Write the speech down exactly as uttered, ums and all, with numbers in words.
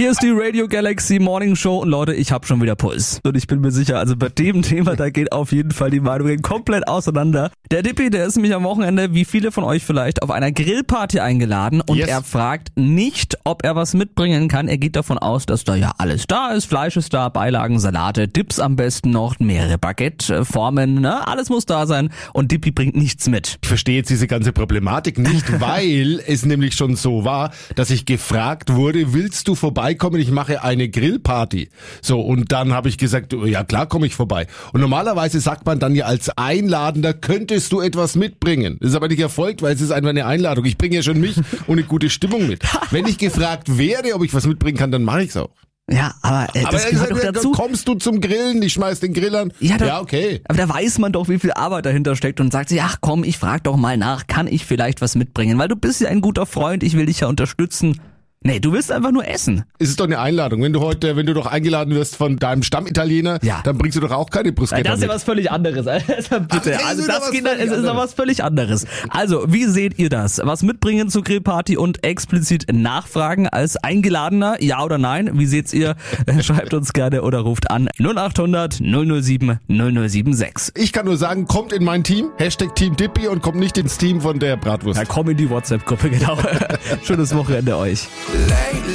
Hier ist die Radio Galaxy Morning Show und Leute, ich habe schon wieder Puls. Und ich bin mir sicher, also bei dem Thema, da geht auf jeden Fall die Meinungen komplett auseinander. Der Dippi, der ist nämlich am Wochenende, wie viele von euch vielleicht, auf einer Grillparty eingeladen und Yes. er fragt nicht, ob er was mitbringen kann. Er geht davon aus, dass da ja alles da ist. Fleisch ist da, Beilagen, Salate, Dips am besten noch, mehrere Baguette-Formen, ne? Alles muss da sein und Dippi bringt nichts mit. Ich verstehe jetzt diese ganze Problematik nicht, weil es nämlich schon so war, dass ich gefragt wurde, willst du vorbeikommen? Ich mache eine Grillparty. So, und dann habe ich gesagt, ja klar komme ich vorbei. Und normalerweise sagt man dann ja als Einladender, könntest du etwas mitbringen? Das ist aber nicht erfolgt, weil es ist einfach eine Einladung. Ich bringe ja schon mich und eine gute Stimmung mit. Wenn ich gefragt wäre, ob ich was mitbringen kann, dann mache ich's auch. Ja, aber äh, Aber das er gehört sagt, doch dazu. kommst du zum Grillen? Ich schmeiß den Grill an. Ja, da, ja, okay. Aber da weiß man doch, wie viel Arbeit dahinter steckt und sagt sich, ach komm, ich frag doch mal nach, kann ich vielleicht was mitbringen? Weil du bist ja ein guter Freund, ich will dich ja unterstützen. Nee, du willst einfach nur essen. Es ist doch eine Einladung. Wenn du heute, wenn du doch eingeladen wirst von deinem Stammitaliener, Ja. dann bringst du doch auch keine Bruschetta Das ist ja mit. was völlig anderes. Also bitte, Ach, also ist wieder das was geht, völlig es ist noch anderes. was völlig anderes. Also, wie seht ihr das? Was mitbringen zur Grillparty und explizit nachfragen als Eingeladener? Ja oder nein? Wie seht's ihr? Schreibt uns gerne oder ruft an null acht hundert null null sieben null null sieben sechs. Ich kann nur sagen, kommt in mein Team, Hashtag Team Dippi und kommt nicht ins Team von der Bratwurst. Ja, komm in die WhatsApp-Gruppe, genau. Schönes Wochenende euch.